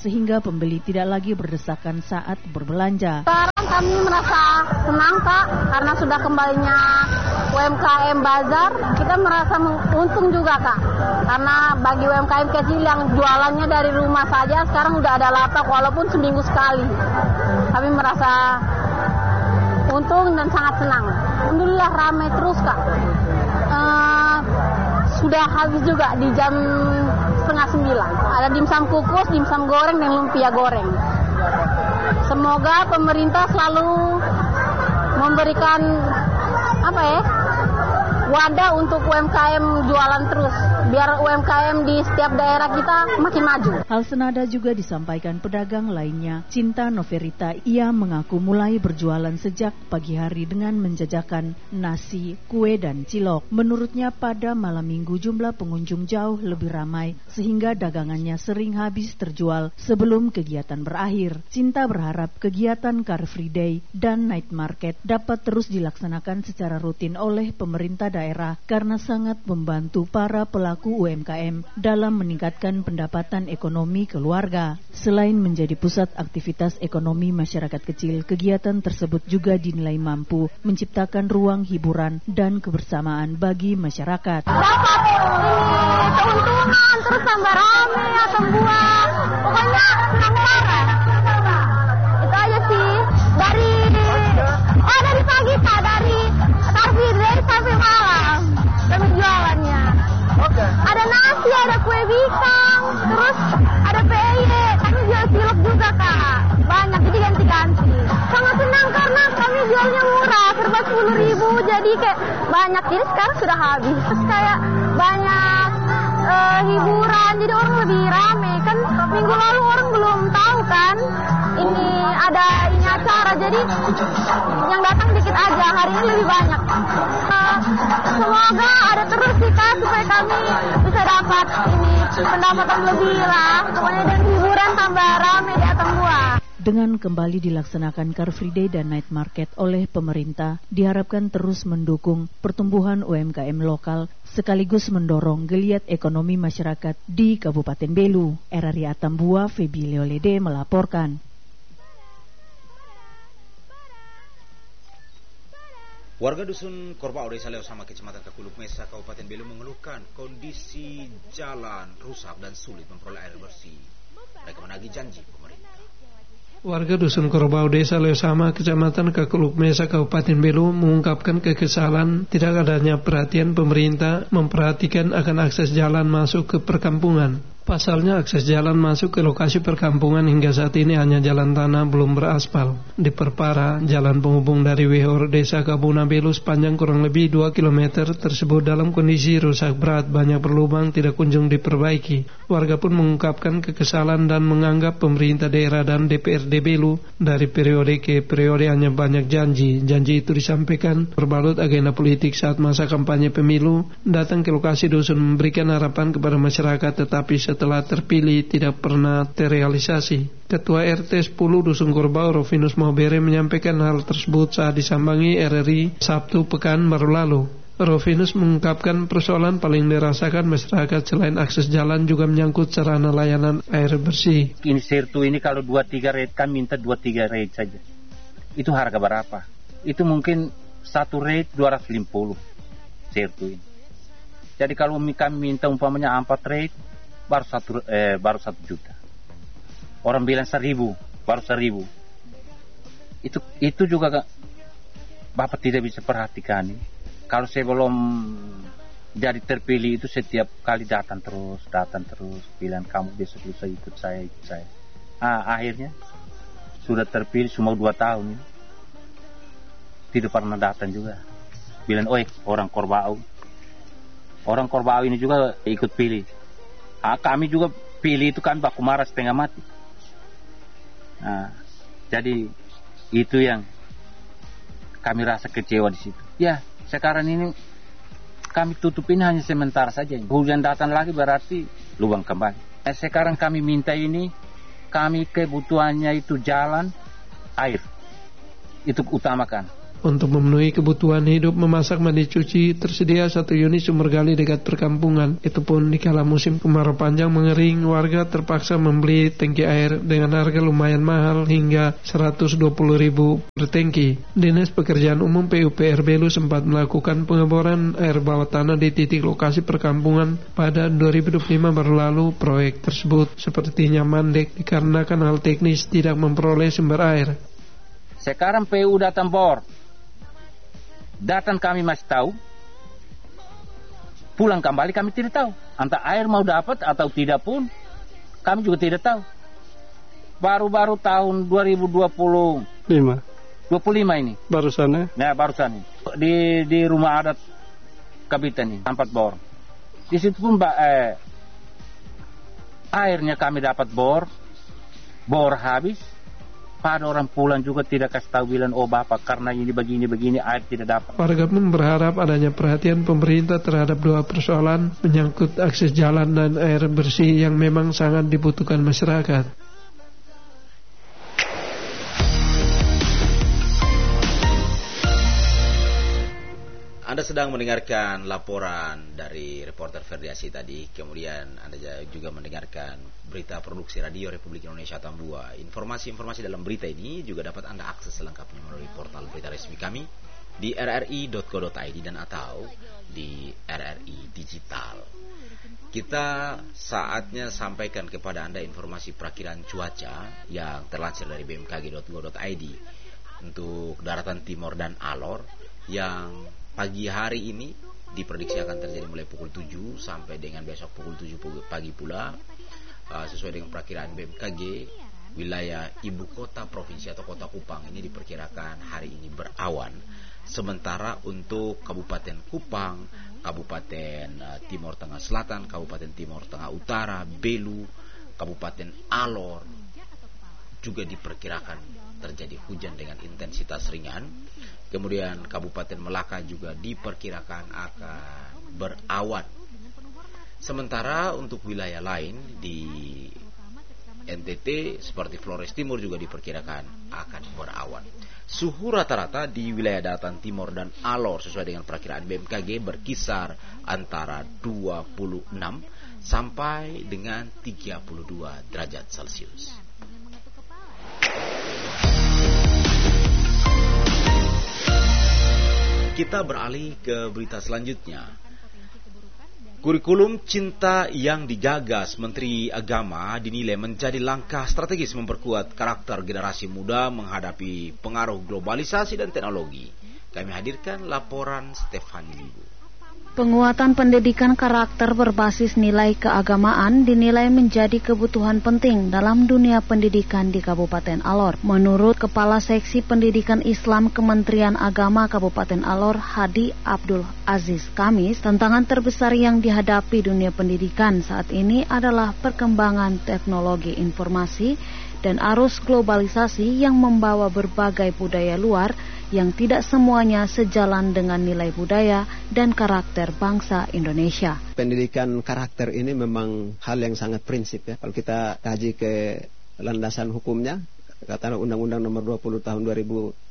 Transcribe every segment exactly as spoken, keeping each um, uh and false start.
sehingga pembeli tidak lagi berdesakan saat berbelanja. Sekarang kami merasa senang Kak, karena sudah kembalinya U M K M Bazar, kita merasa untung juga Kak. Karena bagi U M K M kecil yang jualannya dari rumah saja, sekarang udah ada lapak walaupun seminggu sekali. Kami merasa untung dan sangat senang. Alhamdulillah ramai terus Kak. Uh, sudah habis juga di jam setengah sembilan. Ada dimsum kukus, dimsum goreng, dan lumpia goreng. Semoga pemerintah selalu memberikan apa ya wadah untuk U M K M jualan terus, biar U M K M di setiap daerah kita makin maju. Hal senada juga disampaikan pedagang lainnya. Cinta Noverita, ia mengaku mulai berjualan sejak pagi hari dengan menjajakan nasi, kue, dan cilok. Menurutnya pada malam minggu jumlah pengunjung jauh lebih ramai sehingga dagangannya sering habis terjual sebelum kegiatan berakhir. Cinta berharap kegiatan Car Free Day dan Night Market dapat terus dilaksanakan secara rutin oleh pemerintah daerah daerah karena sangat membantu para pelaku U M K M dalam meningkatkan pendapatan ekonomi keluarga. Selain menjadi pusat aktivitas ekonomi masyarakat kecil, kegiatan tersebut juga dinilai mampu menciptakan ruang hiburan dan kebersamaan bagi masyarakat. Dapat ini keuntungan, terus tambah rame atau buah, pokoknya senang parah. Itu aja sih. Dari oh dari pagi Kak, dari pagi dari sampai malam kami jualannya. Okay. Ada nasi, ada kue bikang, terus ada peye. Kami jual cilok juga Kak, banyak jadi ganti-ganti. Sangat senang karena kami jualnya murah, serba sepuluh ribu, jadi kayak banyak. Jadi sekarang sudah habis, terus kayak banyak uh, hiburan, jadi orang lebih rame kan. Minggu lalu orang belum tahu kan ini ada ini acara, jadi yang datang dikit aja, hari ini lebih banyak. Uh, semoga ada terus sih Kak, supaya kami bisa dapat ini pendapatan lebih lah, pokoknya dan hiburan tambah rame di Atambua. Dengan kembali dilaksanakan Car Free Day dan Night Market oleh pemerintah, diharapkan terus mendukung pertumbuhan U M K M lokal sekaligus mendorong geliat ekonomi masyarakat di Kabupaten Belu. R R I Atambua, Febi Leolede melaporkan. Warga dusun Korbao Desa Leosama Kecamatan Kakuluk Mesa Kabupaten Belu mengeluhkan kondisi jalan rusak dan sulit memperoleh air bersih. Mereka menagih janji pemerintah. Warga dusun Korbao Desa Leosama Kecamatan Kakuluk Mesa Kabupaten Belu mengungkapkan kekesalan tidak adanya perhatian pemerintah memperhatikan akan akses jalan masuk ke perkampungan. Pasalnya akses jalan masuk ke lokasi perkampungan hingga saat ini hanya jalan tanah belum beraspal. Diperparah, jalan penghubung dari Wehor Desa Kabuna Belu sepanjang kurang lebih dua kilometer tersebut dalam kondisi rusak berat, banyak berlubang, tidak kunjung diperbaiki. Warga pun mengungkapkan kekesalan dan menganggap pemerintah daerah dan D P R D Belu dari periode ke periode hanya banyak janji. Janji itu disampaikan berbalut agenda politik saat masa kampanye pemilu, datang ke lokasi dusun memberikan harapan kepada masyarakat, tetapi setelah terpilih tidak pernah terrealisasi. Ketua R T sepuluh Dusun Korbao Rovinus Mahbere menyampaikan hal tersebut saat disambangi R R I Sabtu pekan baru lalu. Rovinus mengungkapkan persoalan paling dirasakan masyarakat selain akses jalan juga menyangkut sarana layanan air bersih. Ini sertu ini kalau dua tiga red kan minta dua tiga red saja. Itu harga berapa? Itu mungkin satu red dua ratus lima puluh sertu ini. Jadi kalau kami minta umpamanya empat red baru satu eh, baru satu juta. Orang bilang seribu, baru seribu. Itu itu juga Bapak tidak bisa perhatikan. Kalau sebelum jadi terpilih itu setiap kali datang terus, datang terus, bilang kamu besok lusa ikut saya, ikut saya. Ah, akhirnya sudah terpilih semua dua tahun, tidak pernah datang juga. Bilang, oi orang Korbao, orang Korbao ini juga ikut pilih. Ah, kami juga pilih itu kan baku marah setengah mati. Nah, jadi itu yang kami rasa kecewa di situ. Ya, sekarang ini kami tutup ini hanya sementara saja. Hujan datang lagi berarti lubang kembali. Eh, sekarang kami minta ini, kami kebutuhannya itu jalan, air. Itu utamakan. Untuk memenuhi kebutuhan hidup memasak, mandi, cuci, tersedia satu unit sumber gali dekat perkampungan. Itu pun di kala musim kemarau panjang mengering, warga terpaksa membeli tangki air dengan harga lumayan mahal hingga seratus dua puluh ribu per tangki. Dinas Pekerjaan Umum P U P R Belu sempat melakukan pengeboran air bawah tanah di titik lokasi perkampungan pada dua ribu dua puluh lima berlalu. Proyek tersebut sepertinya mandek dikarenakan hal teknis tidak memperoleh sumber air. Sekarang P U datang bor, datang kami masih tahu, pulang kembali kami tidak tahu. Entah air mau dapat atau tidak pun kami juga tidak tahu. Baru-baru tahun dua ribu dua puluh lima ini. Barusan ya? Nah, barusan ini. Di di rumah adat Kabitan ini, tempat bor. Di situ pun eh, airnya kami dapat bor, bor habis. Pada orang pulang juga tidak kasih tahu bilang, oh bapak karena ini begini begini air tidak dapat. Warga pun berharap adanya perhatian pemerintah terhadap dua persoalan menyangkut akses jalan dan air bersih yang memang sangat dibutuhkan masyarakat. Anda sedang mendengarkan laporan dari reporter Ferdiasi tadi. Kemudian Anda juga mendengarkan berita produksi Radio Republik Indonesia Tambua. Informasi-informasi dalam berita ini juga dapat Anda akses selengkapnya melalui portal berita resmi kami di r r i dot co dot i d dan atau di R R I Digital. Kita saatnya sampaikan kepada Anda informasi perakiran cuaca yang terlansir dari b m k g dot go dot i d untuk daratan timur dan alor yang pagi hari ini diprediksi akan terjadi mulai pukul tujuh sampai dengan besok pukul tujuh pagi pula. Uh, sesuai dengan perakiraan B M K G, wilayah ibu kota provinsi atau kota Kupang ini diperkirakan hari ini berawan. Sementara untuk Kabupaten Kupang, Kabupaten uh, Timur Tengah Selatan, Kabupaten Timur Tengah Utara, Belu, Kabupaten Alor juga diperkirakan terjadi hujan dengan intensitas ringan. Kemudian Kabupaten Melaka juga diperkirakan akan berawan. Sementara untuk wilayah lain di N T T seperti Flores Timur juga diperkirakan akan berawan. Suhu rata-rata di wilayah daratan timur dan alor sesuai dengan perakiraan B M K G berkisar antara dua puluh enam sampai dengan tiga puluh dua derajat Celcius. Kita beralih ke berita selanjutnya. Kurikulum cinta yang digagas Menteri Agama dinilai menjadi langkah strategis memperkuat karakter generasi muda menghadapi pengaruh globalisasi dan teknologi. Kami hadirkan laporan Stefani Libu. Penguatan pendidikan karakter berbasis nilai keagamaan dinilai menjadi kebutuhan penting dalam dunia pendidikan di Kabupaten Alor. Menurut Kepala Seksi Pendidikan Islam Kementerian Agama Kabupaten Alor, Hadi Abdul Aziz Kamis, tantangan terbesar yang dihadapi dunia pendidikan saat ini adalah perkembangan teknologi informasi dan arus globalisasi yang membawa berbagai budaya luar yang tidak semuanya sejalan dengan nilai budaya dan karakter bangsa Indonesia. Pendidikan karakter ini memang hal yang sangat prinsip ya. Kalau kita kaji ke landasan hukumnya, katakanlah Undang-Undang Nomor dua puluh Tahun dua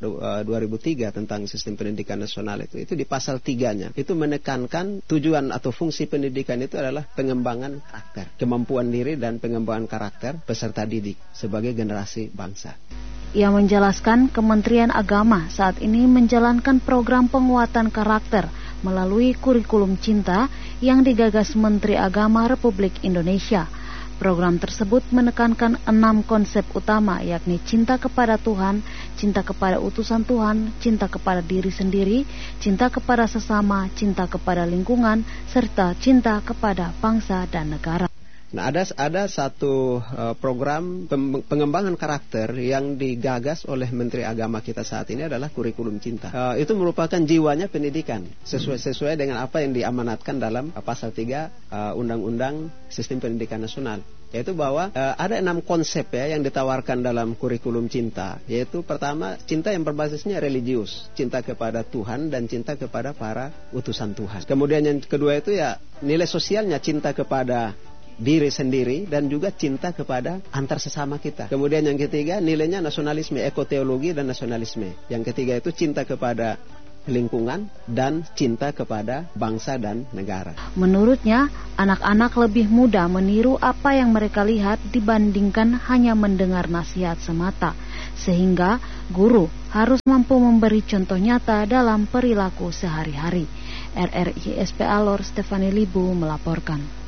ribu tiga tentang Sistem Pendidikan Nasional itu, itu di pasal tiganya itu menekankan tujuan atau fungsi pendidikan itu adalah pengembangan karakter, kemampuan diri dan pengembangan karakter peserta didik sebagai generasi bangsa. Ia menjelaskan Kementerian Agama saat ini menjalankan program penguatan karakter melalui kurikulum cinta yang digagas Menteri Agama Republik Indonesia. Program tersebut menekankan enam konsep utama, yakni cinta kepada Tuhan, cinta kepada utusan Tuhan, cinta kepada diri sendiri, cinta kepada sesama, cinta kepada lingkungan, serta cinta kepada bangsa dan negara. Nah, ada ada satu uh, program pengembangan karakter yang digagas oleh Menteri Agama kita saat ini adalah kurikulum cinta. Uh, itu merupakan jiwanya pendidikan sesuai sesuai dengan apa yang diamanatkan dalam uh, pasal tiga uh, Undang-Undang Sistem Pendidikan Nasional. Yaitu bahwa uh, ada enam konsep ya yang ditawarkan dalam kurikulum cinta. Yaitu pertama, cinta yang berbasisnya religius, cinta kepada Tuhan dan cinta kepada para utusan Tuhan. Kemudian yang kedua itu ya nilai sosialnya, cinta kepada diri sendiri dan juga cinta kepada antar sesama kita. Kemudian yang ketiga, nilainya nasionalisme, ekoteologi dan nasionalisme. Yang ketiga itu cinta kepada lingkungan dan cinta kepada bangsa dan negara. Menurutnya, anak-anak lebih mudah meniru apa yang mereka lihat dibandingkan hanya mendengar nasihat semata. Sehingga guru harus mampu memberi contoh nyata dalam perilaku sehari-hari. R R I S P Alor Stefani Libu melaporkan.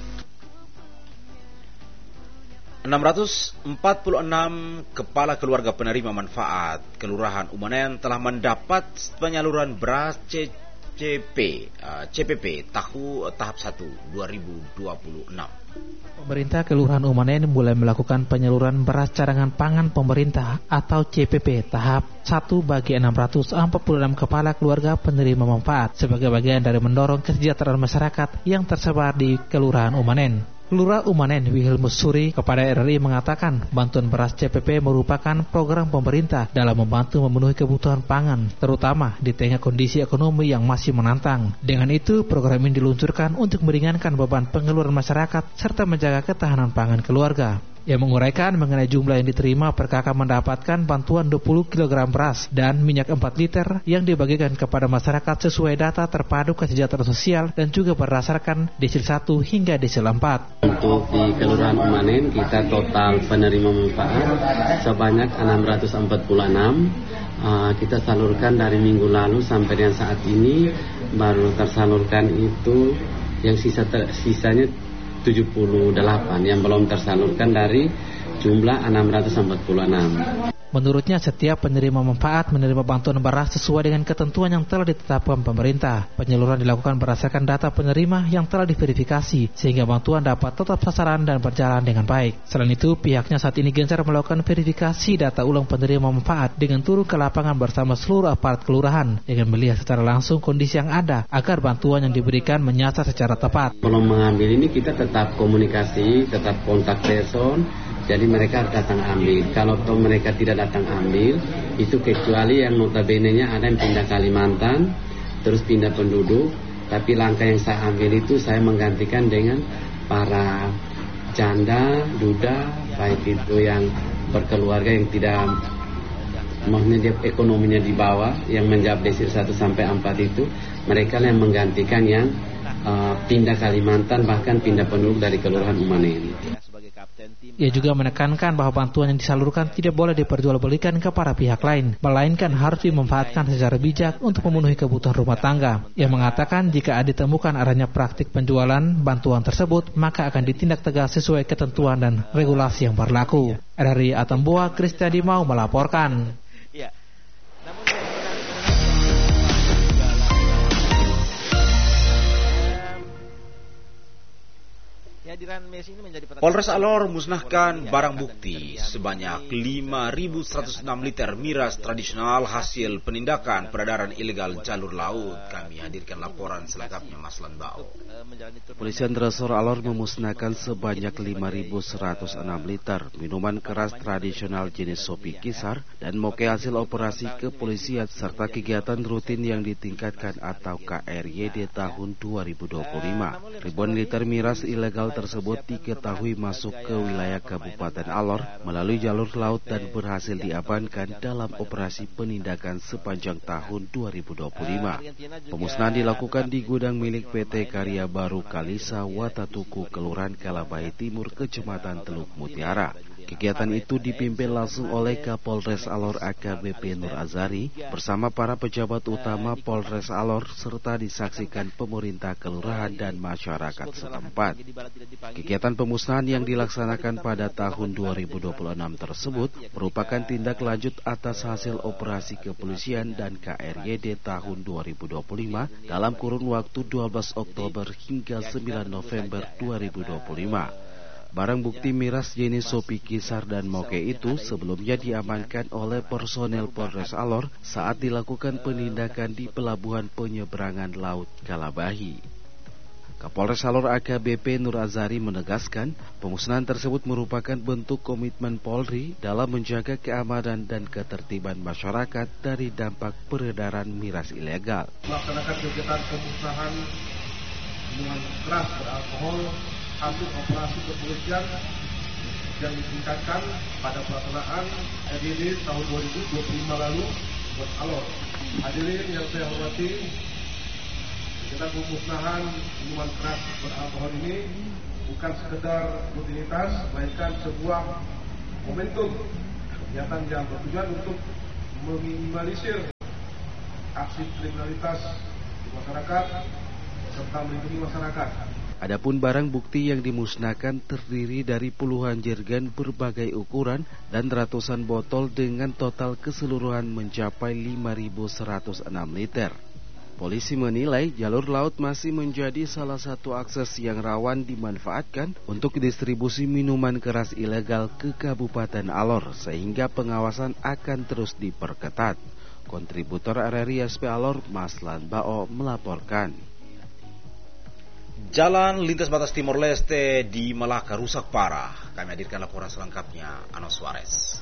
enam ratus empat puluh enam kepala keluarga penerima manfaat Kelurahan Umanen telah mendapat penyaluran beras C C P uh, C P P tahu tahap satu dua ribu dua puluh enam. Pemerintah Kelurahan Umanen mulai melakukan penyaluran beras cadangan pangan pemerintah atau C P P tahap satu bagi enam ratus empat puluh enam kepala keluarga penerima manfaat sebagai bagian dari mendorong kesejahteraan masyarakat yang tersebar di Kelurahan Umanen. Lurah Umanen Wilhelmus Suri kepada R R I mengatakan bantuan beras C P P merupakan program pemerintah dalam membantu memenuhi kebutuhan pangan, terutama di tengah kondisi ekonomi yang masih menantang. Dengan itu, program ini diluncurkan untuk meringankan beban pengeluaran masyarakat serta menjaga ketahanan pangan keluarga. Ia menguraikan mengenai jumlah yang diterima per kakak mendapatkan bantuan dua puluh kilogram beras dan minyak empat liter yang dibagikan kepada masyarakat sesuai data terpadu kesejahteraan sosial dan juga berdasarkan desil satu hingga desil empat. Untuk di Kelurahan Umanen kita total penerima manfaat sebanyak enam ratus empat puluh enam. Uh, kita salurkan dari minggu lalu sampai dengan saat ini baru tersalurkan itu yang sisa ter, sisanya tujuh puluh delapan yang belum tersalurkan dari jumlah enam ratus empat puluh enam. Menurutnya setiap penerima manfaat menerima bantuan beras sesuai dengan ketentuan yang telah ditetapkan pemerintah. Penyaluran dilakukan berdasarkan data penerima yang telah diverifikasi sehingga bantuan dapat tetap sasaran dan berjalan dengan baik. Selain itu, pihaknya saat ini gencar melakukan verifikasi data ulang penerima manfaat dengan turun ke lapangan bersama seluruh aparat kelurahan dengan melihat secara langsung kondisi yang ada agar bantuan yang diberikan menyasar secara tepat. Belum mengambil ini kita tetap komunikasi, tetap kontak person. Jadi mereka datang ambil. Kalau toh mereka tidak datang ambil, itu kecuali yang notabene-nya ada yang pindah Kalimantan, terus pindah penduduk. Tapi langkah yang saya ambil itu saya menggantikan dengan para janda, duda, baik itu yang berkeluarga yang tidak, maksudnya dia ekonominya di bawah, yang menjawab desil satu sampai empat itu, mereka yang menggantikan yang uh, pindah Kalimantan bahkan pindah penduduk dari Kelurahan Umanen. Ia juga menekankan bahwa bantuan yang disalurkan tidak boleh diperjualbelikan kepada pihak lain, melainkan harus dimanfaatkan secara bijak untuk memenuhi kebutuhan rumah tangga. Ia mengatakan jika ditemukan adanya praktik penjualan bantuan tersebut, maka akan ditindak tegas sesuai ketentuan dan regulasi yang berlaku. R R I Atambua, Kristiadi Mau melaporkan. Polres Alor musnahkan barang bukti sebanyak lima ribu seratus enam liter miras tradisional hasil penindakan peredaran ilegal jalur laut. Kami hadirkan laporan selengkapnya Mas Lanbao. Polisian Resor Alor memusnahkan sebanyak lima ribu seratus enam liter minuman keras tradisional jenis Sopi Kisar dan moke hasil operasi kepolisian serta kegiatan rutin yang ditingkatkan atau K R Y D tahun dua ribu dua puluh lima. Ribuan liter miras ilegal tersebut diketahui masuk ke wilayah Kabupaten Alor melalui jalur laut dan berhasil diamankan dalam operasi penindakan sepanjang tahun dua ribu dua puluh lima. Pemusnahan dilakukan di gudang milik P T Karya Baru Kalisa Watatuku, Kelurahan Kalabahi Timur, Kecamatan Teluk Mutiara. Kegiatan itu dipimpin langsung oleh Kapolres Alor A K B P Nur Azari bersama para pejabat utama Polres Alor serta disaksikan pemerintah kelurahan dan masyarakat setempat. Kegiatan pemusnahan yang dilaksanakan pada tahun dua ribu dua puluh enam tersebut merupakan tindak lanjut atas hasil operasi kepolisian dan K R Y D tahun dua ribu dua puluh lima dalam kurun waktu dua belas Oktober hingga sembilan November dua ribu dua puluh lima. Barang bukti miras jenis Sopi Kisar dan moke itu sebelumnya diamankan oleh personel Polres Alor saat dilakukan penindakan di Pelabuhan Penyeberangan Laut Kalabahi. Kapolres Alor A K B P Nur Azari menegaskan pemusnahan tersebut merupakan bentuk komitmen Polri dalam menjaga keamanan dan ketertiban masyarakat dari dampak peredaran miras ilegal. Melaksanakan kegiatan pemusnahan minuman keras beralkohol hasil operasi kepolisian yang ditingkatkan pada pelaksanaan R I D tahun dua ribu dua puluh lima lalu buat Alor. Hadirin yang saya hormati, kita pemusnahan minuman keras beralkohol ini bukan sekedar rutinitas, melainkan sebuah momentum kegiatan yang bertujuan untuk meminimalisir aksi kriminalitas di masyarakat serta melindungi masyarakat. Adapun barang bukti yang dimusnahkan terdiri dari puluhan jergen berbagai ukuran dan ratusan botol dengan total keseluruhan mencapai lima ribu seratus enam liter. Polisi menilai jalur laut masih menjadi salah satu akses yang rawan dimanfaatkan untuk distribusi minuman keras ilegal ke Kabupaten Alor, sehingga pengawasan akan terus diperketat. Kontributor R R I S P Alor, Maslan Bao, melaporkan. Jalan lintas batas Timor Leste di Malaka rusak parah. Kami hadirkan laporan selengkapnya, Ano Suarez.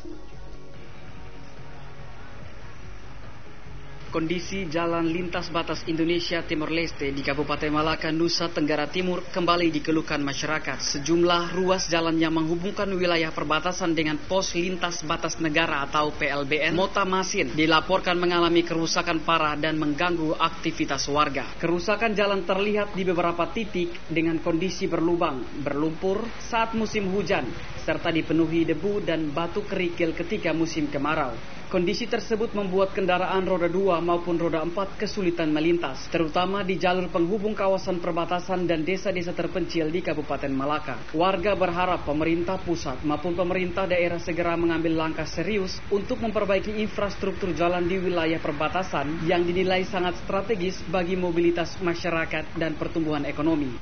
Kondisi jalan lintas batas Indonesia Timor Leste di Kabupaten Malaka, Nusa Tenggara Timur kembali dikeluhkan masyarakat. Sejumlah ruas jalan yang menghubungkan wilayah perbatasan dengan pos lintas batas negara atau P L B N Mota Masin dilaporkan mengalami kerusakan parah dan mengganggu aktivitas warga. Kerusakan jalan terlihat di beberapa titik dengan kondisi berlubang, berlumpur saat musim hujan, serta dipenuhi debu dan batu kerikil ketika musim kemarau. Kondisi tersebut membuat kendaraan roda dua maupun roda empat kesulitan melintas, terutama di jalur penghubung kawasan perbatasan dan desa-desa terpencil di Kabupaten Malaka. Warga berharap pemerintah pusat maupun pemerintah daerah segera mengambil langkah serius untuk memperbaiki infrastruktur jalan di wilayah perbatasan yang dinilai sangat strategis bagi mobilitas masyarakat dan pertumbuhan ekonomi.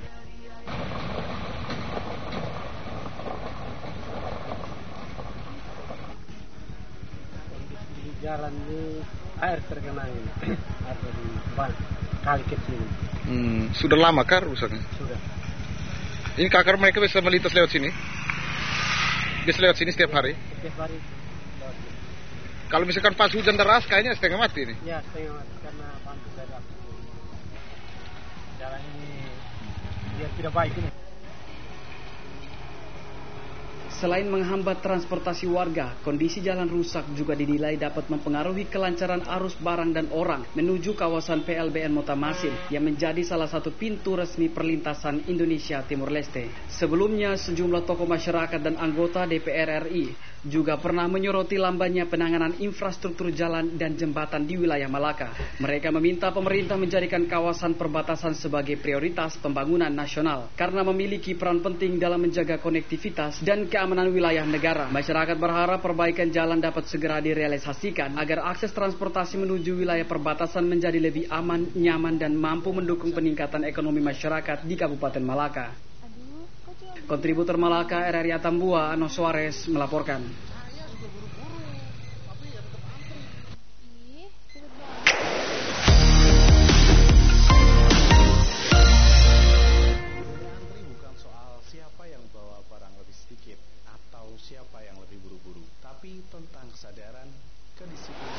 Jalan ini air tergenang ini, air dari kali kecil. Hmm, sudah lama kah rusaknya? Sudah. Ini kakak mereka bisa melintas lewat sini? Bisa lewat sini setiap hari? Setiap hari. Kalau misalkan pas hujan deras, kayaknya setengah mati ini. Ya, setengah mati karena pantai deras. Jalan ini biar tidak baik ini. Selain menghambat transportasi warga, kondisi jalan rusak juga dinilai dapat mempengaruhi kelancaran arus barang dan orang menuju kawasan P L B N Mota Masin yang menjadi salah satu pintu resmi perlintasan Indonesia Timor Leste. Sebelumnya, sejumlah tokoh masyarakat dan anggota D P R R I juga pernah menyoroti lambannya penanganan infrastruktur jalan dan jembatan di wilayah Malaka. Mereka meminta pemerintah menjadikan kawasan perbatasan sebagai prioritas pembangunan nasional karena memiliki peran penting dalam menjaga konektivitas dan keamanan wilayah negara. Masyarakat berharap perbaikan jalan dapat segera direalisasikan agar akses transportasi menuju wilayah perbatasan menjadi lebih aman, nyaman, dan mampu mendukung peningkatan ekonomi masyarakat di Kabupaten Malaka. Kontributor Malaka R R I Atambua, Ano Suarez melaporkan. Siapa yang lebih buru-buru, tapi tentang kesadaran, kedisiplinan.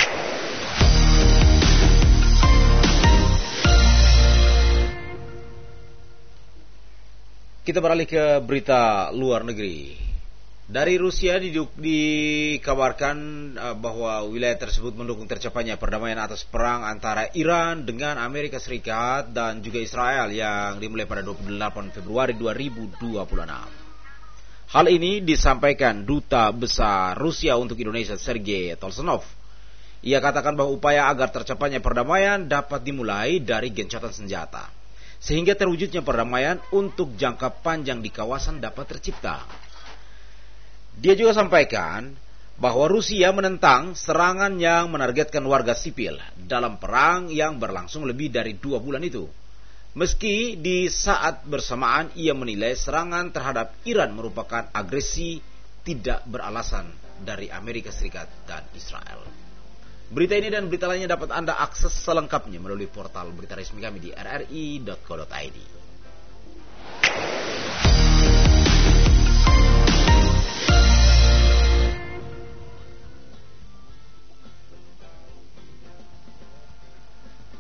Kita beralih ke berita luar negeri. Dari Rusia dikabarkan bahwa wilayah tersebut mendukung tercapainya perdamaian atas perang antara Iran dengan Amerika Serikat dan juga Israel yang dimulai pada dua puluh delapan Februari dua ribu dua puluh enam. Hal ini disampaikan Duta Besar Rusia untuk Indonesia, Sergei Tolsonov. Ia katakan bahwa upaya agar tercapainya perdamaian dapat dimulai dari gencatan senjata, sehingga terwujudnya perdamaian untuk jangka panjang di kawasan dapat tercipta. Dia juga sampaikan bahwa Rusia menentang serangan yang menargetkan warga sipil dalam perang yang berlangsung lebih dari dua bulan itu. Meski di saat bersamaan ia menilai serangan terhadap Iran merupakan agresi tidak beralasan dari Amerika Serikat dan Israel. Berita ini dan berita lainnya dapat Anda akses selengkapnya melalui portal berita resmi kami di r r i dot co dot i d.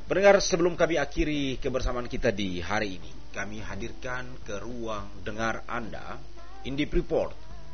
Pendengar, sebelum kami akhiri kebersamaan kita di hari ini, kami hadirkan ke ruang dengar Anda Indip Report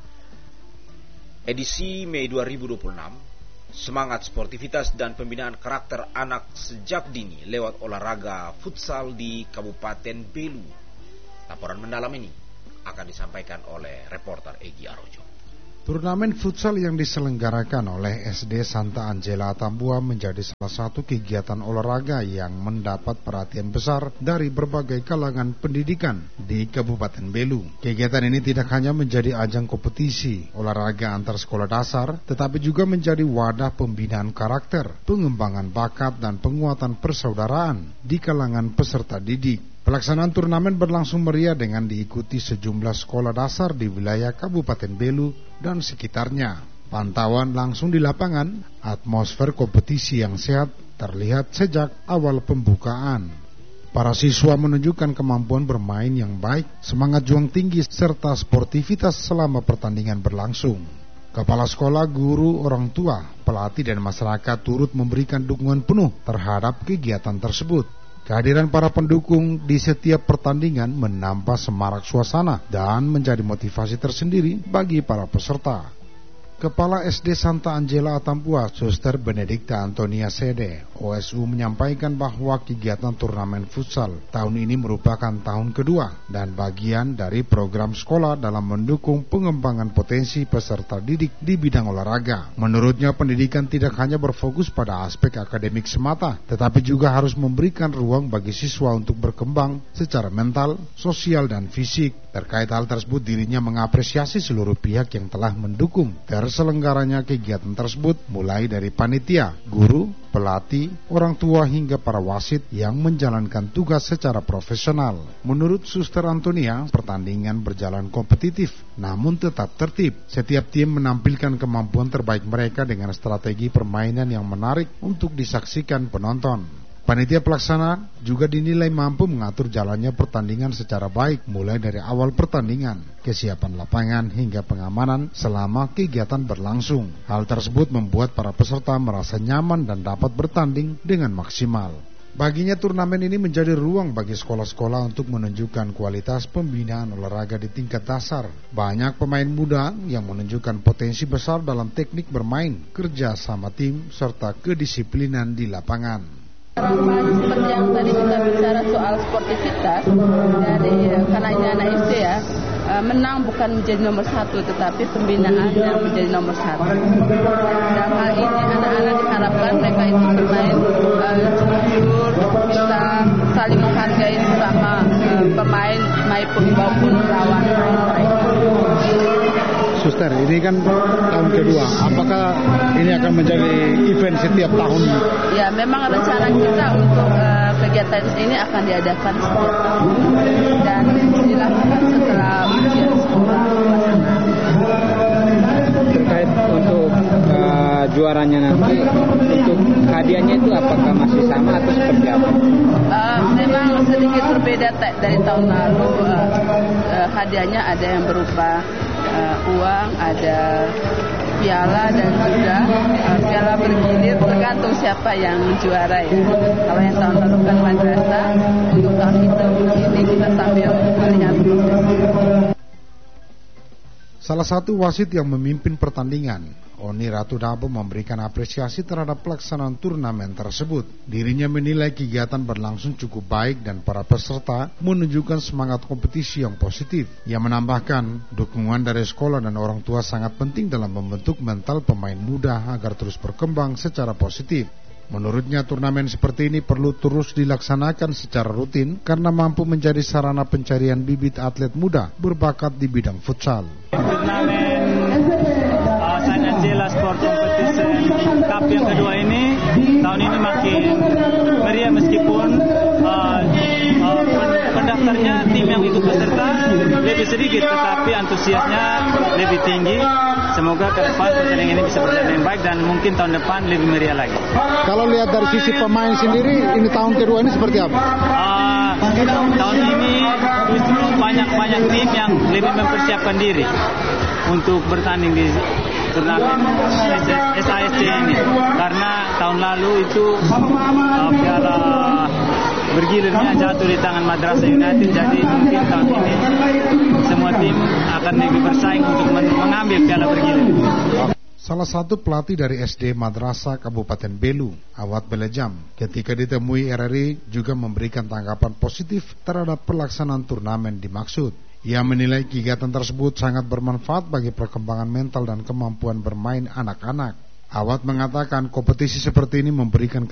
edisi Mei dua ribu dua puluh enam, semangat sportivitas dan pembinaan karakter anak sejak dini lewat olahraga futsal di Kabupaten Belu. Laporan mendalam ini akan disampaikan oleh reporter Egy Arojo. Turnamen futsal yang diselenggarakan oleh S D Santa Angela Atambua menjadi salah satu kegiatan olahraga yang mendapat perhatian besar dari berbagai kalangan pendidikan di Kabupaten Belu. Kegiatan ini tidak hanya menjadi ajang kompetisi olahraga antar sekolah dasar, tetapi juga menjadi wadah pembinaan karakter, pengembangan bakat dan penguatan persaudaraan di kalangan peserta didik. Pelaksanaan turnamen berlangsung meriah dengan diikuti sejumlah sekolah dasar di wilayah Kabupaten Belu dan sekitarnya. Pantauan langsung di lapangan, atmosfer kompetisi yang sehat terlihat sejak awal pembukaan. Para siswa menunjukkan kemampuan bermain yang baik, semangat juang tinggi, serta sportivitas selama pertandingan berlangsung. Kepala sekolah, guru, orang tua, pelatih dan masyarakat turut memberikan dukungan penuh terhadap kegiatan tersebut. Kehadiran para pendukung di setiap pertandingan menambah semarak suasana dan menjadi motivasi tersendiri bagi para peserta. Kepala S D Santa Angela Atambua, Suster Benedikta Antonia Sede, O S U, menyampaikan bahwa kegiatan turnamen futsal tahun ini merupakan tahun kedua dan bagian dari program sekolah dalam mendukung pengembangan potensi peserta didik di bidang olahraga. Menurutnya, pendidikan tidak hanya berfokus pada aspek akademik semata, tetapi juga harus memberikan ruang bagi siswa untuk berkembang secara mental, sosial, dan fisik. Terkait hal tersebut, dirinya mengapresiasi seluruh pihak yang telah mendukung terselenggaranya kegiatan tersebut, mulai dari panitia, guru, pelatih, orang tua hingga para wasit yang menjalankan tugas secara profesional. Menurut Suster Antonia, pertandingan berjalan kompetitif namun tetap tertib. Setiap tim menampilkan kemampuan terbaik mereka dengan strategi permainan yang menarik untuk disaksikan penonton. Panitia pelaksana juga dinilai mampu mengatur jalannya pertandingan secara baik, mulai dari awal pertandingan, kesiapan lapangan hingga pengamanan selama kegiatan berlangsung. Hal tersebut membuat para peserta merasa nyaman dan dapat bertanding dengan maksimal. Baginya, turnamen ini menjadi ruang bagi sekolah-sekolah untuk menunjukkan kualitas pembinaan olahraga di tingkat dasar. Banyak pemain muda yang menunjukkan potensi besar dalam teknik bermain, kerja sama tim, serta kedisiplinan di lapangan. Seperti yang tadi kita bicara soal sportivitas, dari karena ini anak S D ya, menang bukan menjadi nomor satu, tetapi pembinaan yang menjadi nomor satu. Dalam hal ini anak-anak diharapkan mereka itu bermain jujur, bisa saling menghargai sama pemain maupun lawan mereka. Suster, ini kan tahun kedua. Apakah ini akan menjadi event setiap tahun? Ya, memang rencana kita untuk uh, kegiatan ini akan diadakan setiap tahun dan dilakukan setelah ujian sekolah. Terkait untuk uh, juaranya nanti, untuk hadiahnya itu apakah masih sama atau seperti apa? Uh, memang sedikit berbeda dari tahun lalu. Uh, uh, hadiahnya ada yang berupa Uh, uang, ada piala dan juga uh, piala bergilir, tergantung siapa yang juara ya. Kalau yang tahun lalu kan madrasah, untuk tahun itu ini kita sambil melihat proses. Salah satu wasit yang memimpin pertandingan, Oni Ratu Dabo, memberikan apresiasi terhadap pelaksanaan turnamen tersebut. Dirinya menilai kegiatan berlangsung cukup baik dan para peserta menunjukkan semangat kompetisi yang positif. Ia menambahkan, dukungan dari sekolah dan orang tua sangat penting dalam membentuk mental pemain muda agar terus berkembang secara positif. Menurutnya, turnamen seperti ini perlu terus dilaksanakan secara rutin karena mampu menjadi sarana pencarian bibit atlet muda berbakat di bidang futsal. Turnamen uh, San Angela Sport Competition Cup yang kedua ini tahun ini makin meriah meskipun uh, uh, pendaftarnya tim yang ikut peserta lebih sedikit, tetapi antusiasnya lebih tinggi. Semoga ke depan pertandingan ini bisa berjalan dengan baik dan mungkin tahun depan lebih meriah lagi. Kalau lihat dari sisi pemain sendiri, ini tahun kedua ini seperti apa? Uh, tahun ini justru banyak-banyak tim yang lebih mempersiapkan diri untuk bertanding di turnamen S A S C ini, karena tahun lalu itu uh, piala bergilirnya jatuh di tangan Madrasah United, jadi mungkin tahun ini semua tim akan lebih bersaing untuk mengambil piala bergilir. Salah satu pelatih dari S D Madrasah Kabupaten Belu, Awad Belejam, ketika ditemui R R I juga memberikan tanggapan positif terhadap pelaksanaan turnamen dimaksud. Ia menilai kegiatan tersebut sangat bermanfaat bagi perkembangan mental dan kemampuan bermain anak-anak. Awad mengatakan kompetisi seperti ini memberikan